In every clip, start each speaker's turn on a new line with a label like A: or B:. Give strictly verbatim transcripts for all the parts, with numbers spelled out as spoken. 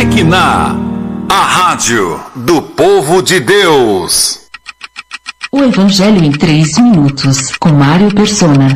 A: Shekinah, a rádio do povo de Deus.
B: O Evangelho em três minutos, com Mário Persona.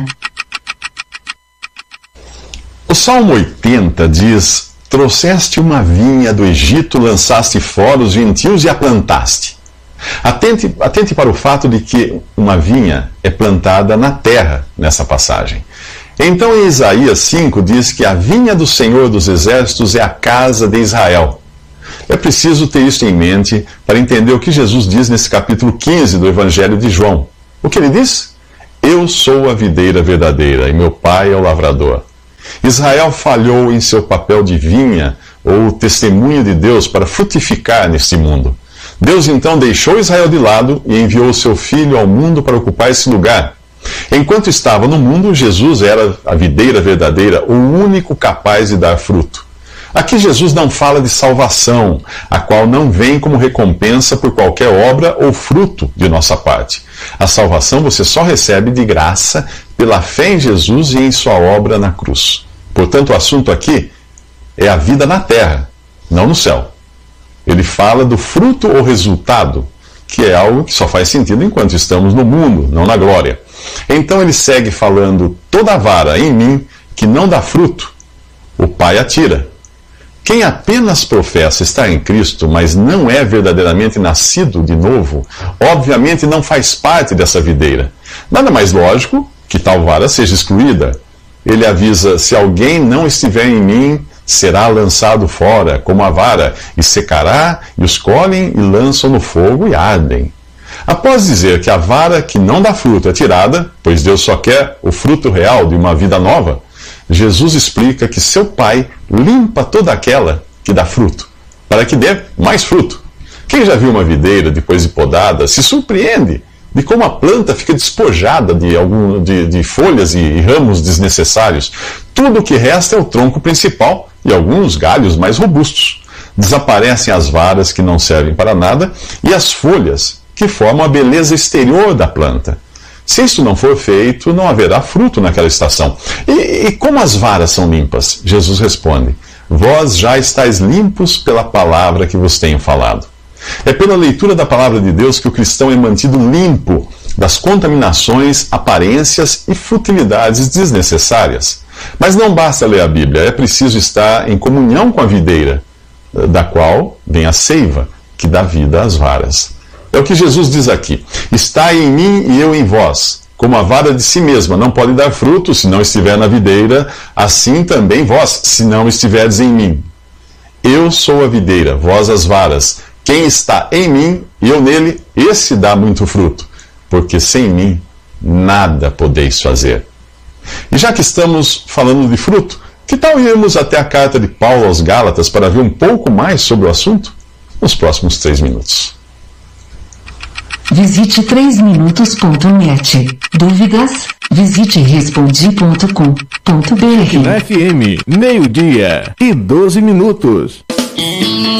C: O Salmo oitenta diz: trouxeste uma vinha do Egito, lançaste fora os gentios e a plantaste. Atente, atente para o fato de que uma vinha é plantada na terra nessa passagem. Então em Isaías cinco diz que a vinha do Senhor dos Exércitos é a casa de Israel. É preciso ter isso em mente para entender o que Jesus diz nesse capítulo quinze do Evangelho de João. O que ele diz? Eu sou a videira verdadeira e meu pai é o lavrador. Israel falhou em seu papel de vinha ou testemunho de Deus para frutificar neste mundo. Deus então deixou Israel de lado e enviou o seu filho ao mundo para ocupar esse lugar. Enquanto estava no mundo, Jesus era a videira verdadeira, o único capaz de dar fruto. Aqui Jesus não fala de salvação, a qual não vem como recompensa por qualquer obra ou fruto de nossa parte. A salvação você só recebe de graça pela fé em Jesus e em sua obra na cruz. Portanto, o assunto aqui é a vida na terra, não no céu. Ele fala do fruto ou resultado, que é algo que só faz sentido enquanto estamos no mundo, não na glória. Então ele segue falando: toda vara em mim que não dá fruto, o Pai a tira. Quem apenas professa estar em Cristo, mas não é verdadeiramente nascido de novo, obviamente não faz parte dessa videira. Nada mais lógico que tal vara seja excluída. Ele avisa: se alguém não estiver em mim, será lançado fora como a vara, e secará, e os colhem e lançam no fogo e ardem. Após dizer que a vara que não dá fruto é tirada, pois Deus só quer o fruto real de uma vida nova, Jesus explica que seu Pai limpa toda aquela que dá fruto, para que dê mais fruto. Quem já viu uma videira depois de podada se surpreende de como a planta fica despojada de, algum, de, de folhas e, e ramos desnecessários. Tudo o que resta é o tronco principal e alguns galhos mais robustos. Desaparecem as varas que não servem para nada e as folhas que formam a beleza exterior da planta. Se isso não for feito, não haverá fruto naquela estação. E, e como as varas são limpas? Jesus responde: vós já estáis limpos pela palavra que vos tenho falado. É pela leitura da palavra de Deus que o cristão é mantido limpo das contaminações, aparências e futilidades desnecessárias. Mas não basta ler a Bíblia, é preciso estar em comunhão com a videira, da qual vem a seiva, que dá vida às varas. É o que Jesus diz aqui: estai em mim e eu em vós. Como a vara de si mesma não pode dar fruto se não estiver na videira, assim também vós, se não estiverdes em mim. Eu sou a videira, vós as varas. Quem está em mim e eu nele, esse dá muito fruto, porque sem mim nada podeis fazer. E já que estamos falando de fruto, que tal irmos até a carta de Paulo aos Gálatas para ver um pouco mais sobre o assunto? Nos próximos três minutos.
B: Visite três minutos ponto net. Dúvidas? Visite respondi ponto com ponto br.
D: Na F M, meio-dia e doze minutos.